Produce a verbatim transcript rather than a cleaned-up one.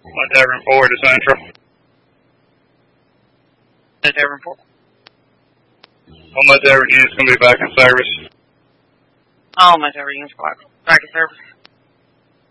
My Tavern four to Central. My Tavern four. All my Tavern units going to be back in service. All my Tavern units back in service.